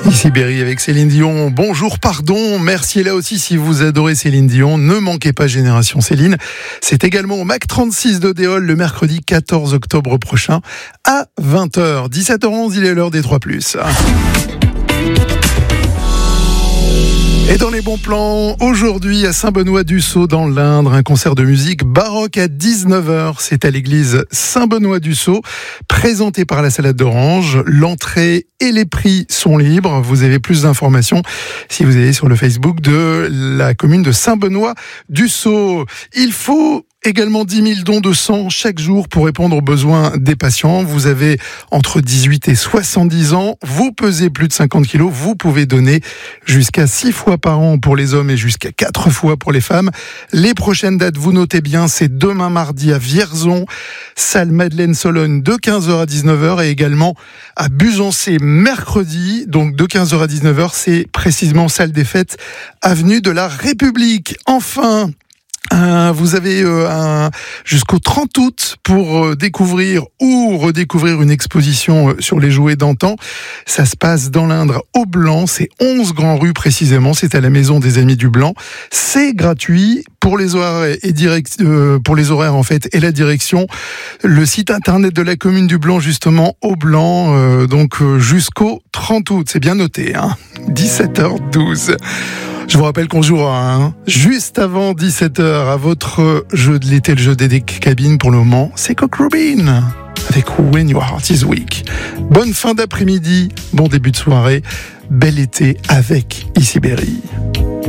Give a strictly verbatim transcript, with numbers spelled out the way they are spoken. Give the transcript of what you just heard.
Ici Berry avec Céline Dion. Bonjour, pardon, merci là aussi si vous adorez Céline Dion. Ne manquez pas Génération Céline. C'est également au Mac trente-six d'Odéol le mercredi quatorze octobre prochain à vingt heures. dix-sept heures onze, il est l'heure des trois plus. Et dans les bons plans, aujourd'hui à Saint-Benoît-du-Sault dans l'Indre, un concert de musique baroque à dix-neuf heures. C'est à l'église Saint-Benoît-du-Sault, présenté par la Salade d'Orange. L'entrée et les prix sont libres. Vous avez plus d'informations si vous allez sur le Facebook de la commune de Saint-Benoît-du-Sault. Il faut également dix mille dons de sang chaque jour pour répondre aux besoins des patients. Vous avez entre dix-huit et soixante-dix ans, vous pesez plus de cinquante kilos, vous pouvez donner jusqu'à six fois par an pour les hommes et jusqu'à quatre fois pour les femmes. Les prochaines dates, vous notez bien, c'est demain mardi à Vierzon, salle Madeleine Sologne de quinze heures à dix-neuf heures et également à Buzancé mercredi, donc de quinze heures à dix-neuf heures, c'est précisément salle des fêtes, avenue de la République. Enfin, Euh, vous avez euh, un, jusqu'au trente août pour euh, découvrir ou redécouvrir une exposition euh, sur les jouets d'antan. Ça se passe dans l'Indre au Blanc, c'est onze Grand Rue précisément, c'est à la Maison des Amis du Blanc. C'est gratuit pour les horaires et direct, euh, pour les horaires en fait et la direction. Le site internet de la commune du Blanc justement au Blanc, euh, donc euh, jusqu'au trente août, c'est bien noté, hein. dix-sept heures douze. Je vous rappelle qu'on jouera hein, juste avant dix-sept heures à votre jeu de l'été, le jeu des cabines pour le moment, c'est Cock Robin avec When Your Heart Is Weak. Bonne fin d'après-midi, bon début de soirée, bel été avec Ici Berry.